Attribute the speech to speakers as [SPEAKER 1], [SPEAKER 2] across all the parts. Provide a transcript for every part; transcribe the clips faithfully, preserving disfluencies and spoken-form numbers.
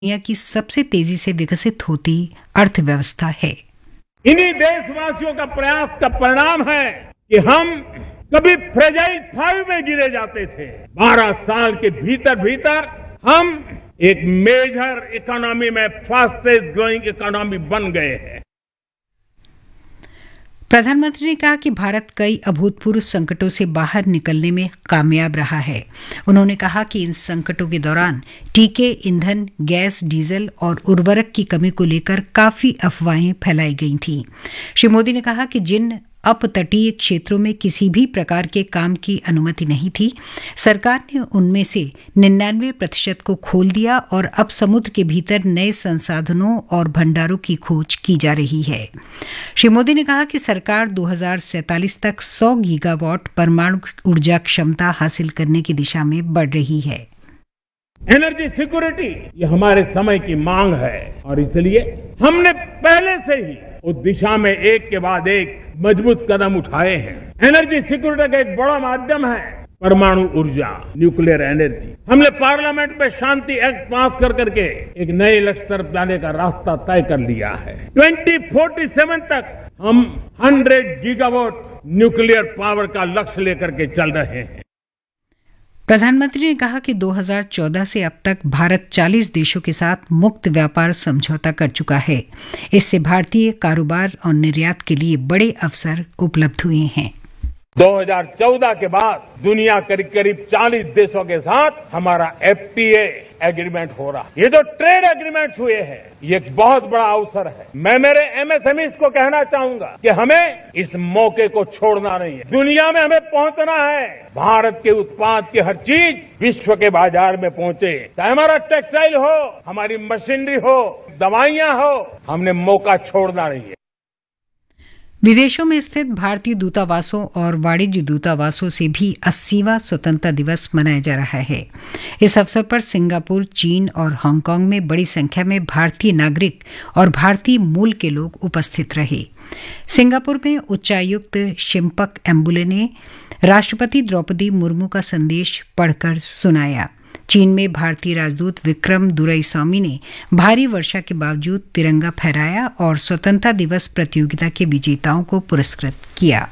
[SPEAKER 1] दुनिया की सबसे तेजी से विकसित होती अर्थव्यवस्था है।
[SPEAKER 2] इन्हीं देशवासियों का प्रयास का परिणाम है कि हम कभी फ्रेजाइल फाइव में गिरे जाते थे। बारह साल के भीतर भीतर हम एक मेजर इकोनॉमी में फास्टेस्ट ग्रोइंग इकोनॉमी बन गए हैं।
[SPEAKER 1] प्रधानमंत्री ने कहा कि भारत कई अभूतपूर्व संकटों से बाहर निकलने में कामयाब रहा है। उन्होंने कहा कि इन संकटों के दौरान टीके, ईंधन, गैस, डीजल और उर्वरक की कमी को लेकर काफी अफवाहें फैलाई गई थीं। श्री मोदी ने कहा कि जिन अपतटीय क्षेत्रों में किसी भी प्रकार के काम की अनुमति नहीं थी, सरकार ने उनमें से निन्यानवे प्रतिशत को खोल दिया और अब समुद्र के भीतर नए संसाधनों और भंडारों की खोज की जा रही है। श्री मोदी ने कहा कि सरकार दो हज़ार सैंतालीस तक सौ गीगावाट परमाणु ऊर्जा क्षमता हासिल करने की दिशा में बढ़ रही है।
[SPEAKER 2] एनर्जी सिक्योरिटी ये हमारे समय की मांग है और इसलिए हमने पहले से ही उस दिशा में एक के बाद एक मजबूत कदम उठाए हैं। एनर्जी सिक्योरिटी का एक बड़ा माध्यम है परमाणु ऊर्जा, न्यूक्लियर एनर्जी। हमने पार्लियामेंट में शांति एक्ट पास कर करके एक नए लक्ष्य तरफ जाने का रास्ता तय कर लिया है। दो हज़ार सैंतालीस तक हम सौ गीगावाट न्यूक्लियर पावर का लक्ष्य लेकर के चल रहे हैं।
[SPEAKER 1] प्रधानमंत्री ने कहा कि दो हज़ार चौदह से अब तक भारत चालीस देशों के साथ मुक्त व्यापार समझौता कर चुका है। इससे भारतीय कारोबार और निर्यात के लिए बड़े अवसर उपलब्ध हुए हैं।
[SPEAKER 2] दो हज़ार चौदह के बाद दुनिया करीब करीब चालीस देशों के साथ हमारा एफटीए एग्रीमेंट हो रहा है। ये जो ट्रेड एग्रीमेंट हुए हैं, ये एक बहुत बड़ा अवसर है। मैं मेरे एमएसएमईज को कहना चाहूंगा कि हमें इस मौके को छोड़ना नहीं है। दुनिया में हमें पहुंचना है। भारत के उत्पाद की हर चीज विश्व के बाजार में पहुंचे, चाहे हमारा टेक्सटाइल हो, हमारी मशीनरी हो, दवाइयां हो, हमने मौका छोड़ना नहीं है।
[SPEAKER 1] विदेशों में स्थित भारतीय दूतावासों और वाणिज्य दूतावासों से भी अस्सीवां स्वतंत्रता दिवस मनाया जा रहा है। इस अवसर पर सिंगापुर, चीन और हांगकांग में बड़ी संख्या में भारतीय नागरिक और भारतीय मूल के लोग उपस्थित रहे। सिंगापुर में उच्चायुक्त शिम्पक एम्बुले ने राष्ट्रपति द्रौपदी मुर्मू का संदेश पढ़कर सुनाया। चीन में भारतीय राजदूत विक्रम दुरईस्वामी ने भारी वर्षा के बावजूद तिरंगा फहराया और स्वतंत्रता दिवस प्रतियोगिता के विजेताओं को पुरस्कृत किया।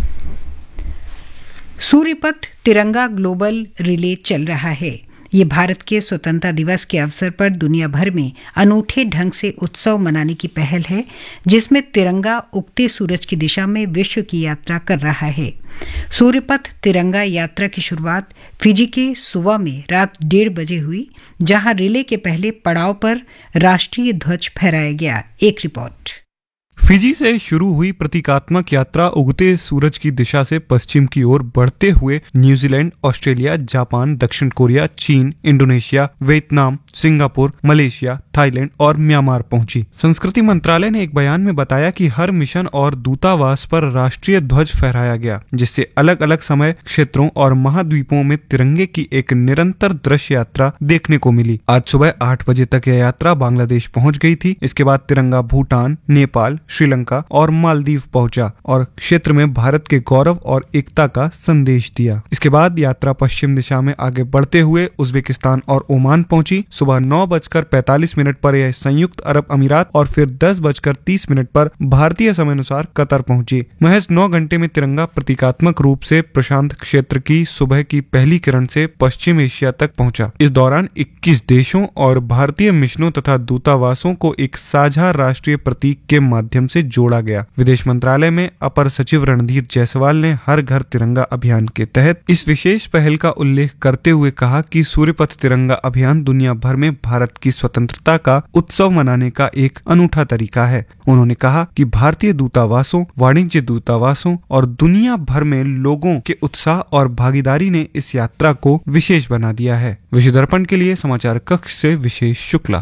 [SPEAKER 1] सूर्यपथ तिरंगा ग्लोबल रिले चल रहा है। ये भारत के स्वतंत्रता दिवस के अवसर पर दुनिया भर में अनूठे ढंग से उत्सव मनाने की पहल है, जिसमें तिरंगा उगते सूरज की दिशा में विश्व की यात्रा कर रहा है। सूर्यपथ तिरंगा यात्रा की शुरुआत फिजी के सुवा में रात डेढ़ बजे हुई, जहां रिले के पहले पड़ाव पर राष्ट्रीय ध्वज फहराया गया। एक रिपोर्ट।
[SPEAKER 3] फिजी से शुरू हुई प्रतीकात्मक यात्रा उगते सूरज की दिशा से पश्चिम की ओर बढ़ते हुए न्यूजीलैंड, ऑस्ट्रेलिया, जापान, दक्षिण कोरिया, चीन, Indonesia, Vietnam, Singapore, Malaysia, Thailand और म्यांमार पहुंची। संस्कृति मंत्रालय ने एक बयान में बताया कि हर मिशन और दूतावास पर राष्ट्रीय ध्वज फहराया गया, जिससे अलग अलग समय क्षेत्रों और महाद्वीपों में तिरंगे की एक निरंतर दृश्य यात्रा देखने को मिली। आज सुबह आठ बजे तक यह यात्रा बांग्लादेश पहुंच गई थी। इसके बाद तिरंगा भूटान, नेपाल, श्रीलंका और मालदीव पहुंचा और क्षेत्र में भारत के गौरव और एकता का संदेश दिया। इसके बाद यात्रा पश्चिम दिशा में आगे बढ़ते हुए उज्बेकिस्तान और ओमान पहुंची। सुबह नौ बजकर पैंतालीस मिनट पर यह संयुक्त अरब अमीरात और फिर दस बजकर तीस मिनट पर भारतीय समय अनुसार कतर पहुंची। महज नौ घंटे में तिरंगा प्रतीकात्मक रूप से प्रशांत क्षेत्र की सुबह की पहली किरण से पश्चिम एशिया तक पहुंचा। इस दौरान इक्कीस देशों और भारतीय मिशनों तथा दूतावासों को एक साझा राष्ट्रीय प्रतीक के माध्यम से जोड़ा गया। विदेश मंत्रालय में अपर सचिव रणधीर जायसवाल ने हर घर तिरंगा अभियान के तहत इस विशेष पहल का उल्लेख करते हुए कहा कि सूर्यपथ तिरंगा अभियान दुनिया भर में भारत की स्वतंत्रता का उत्सव मनाने का एक अनूठा तरीका है। उन्होंने कहा कि भारतीय दूतावासों, वाणिज्य दूतावासों और दुनिया भर में लोगों के उत्साह और भागीदारी ने इस यात्रा को विशेष बना दिया है। विश्व दर्पण के लिए समाचार कक्ष से विशेष शुक्ला।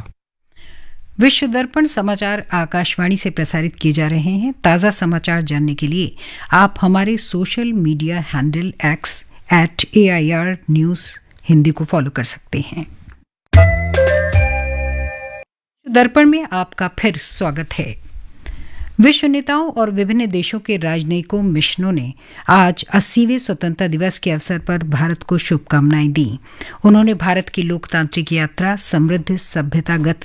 [SPEAKER 1] विश्व दर्पण समाचार आकाशवाणी से प्रसारित किए जा रहे हैं। ताज़ा समाचार जानने के लिए आप हमारे social media handle x eight A I R news Hindi को फॉलो कर सकते हैं। दर्पण में आपका फिर स्वागत है। विश्व नेताओं और विभिन्न देशों के राजनयिकों मिशनों ने आज अस्सीवें स्वतंत्रता दिवस के अवसर पर भारत को शुभकामनाएं दी। उन्होंने भारत की लोकतांत्रिक यात्रा, समृद्ध सभ्यतागत